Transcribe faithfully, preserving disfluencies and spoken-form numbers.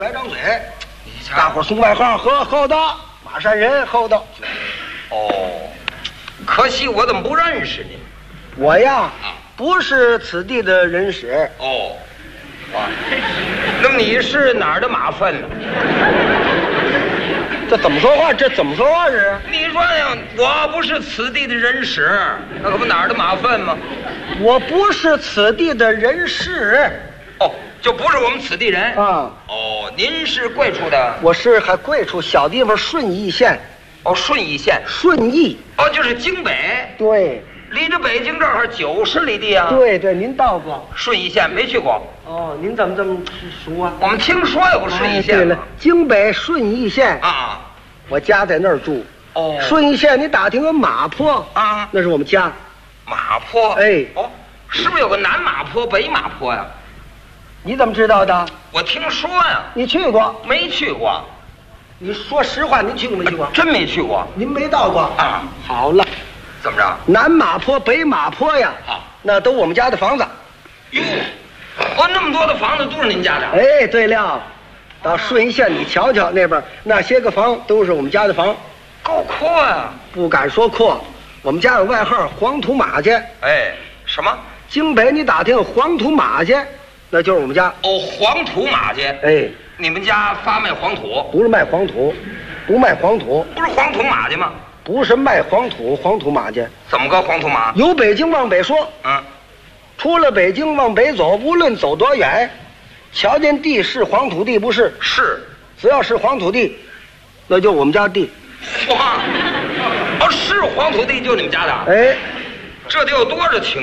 来张嘴，大伙儿送外号和厚道，马山人厚道。 哦，可惜我怎么不认识你？ 我呀，不是此地的人使。 哦，啊，那么你是哪儿的马粪呢？ 这怎么说话？这怎么说话是？ 你说呀，我不是此地的人使，那可不哪儿的马粪吗？ 我不是此地的人士。 哦，就不是我们此地人啊。 哦，您是贵处的？ 我是还贵处小地方顺义县。 哦，顺义县。 顺义。 哦，就是京北。 对。 离着北京正好九十里地啊。 对对，您到过顺义县没去过？ 哦，您怎么这么熟啊？ 我们听说有个顺义县。 哎、对了，京北顺义县啊， 我家在那儿住。 哦， 顺义县你打听个马坡啊， 那是我们家。 马坡？ 哎， 哦，是不是有个南马坡、北马坡呀？ 你怎么知道的？ 我听说呀。 你去过？ 没去过。 你说实话，您去过没去过？ 真没去过。 您没到过啊？ 好了。 怎么着？ 南马坡、北马坡呀， 啊， 那都我们家的房子。 哟，哦，那么多的房子都是您家的？ 哎，对了，到顺义县你瞧瞧，那边那些个房都是我们家的房， 够阔呀！ 不敢说阔，我们家有外号黄土马家。 哎，什么？ 京北你打听黄土马家，那就是我们家。 哦，黄土马家。 哎， 你们家发卖黄土？ 不是卖黄土，不卖黄土。 不是黄土马家吗？ 不是卖黄土，黄土马家。 怎么个黄土马？ 由北京往北说， 嗯， 出了北京往北走，无论走多远，瞧见地是黄土地不是？ 是， 只要是黄土地，那就我们家地。 哇，哦，是黄土地就你们家的？ 哎， 这得有多少顷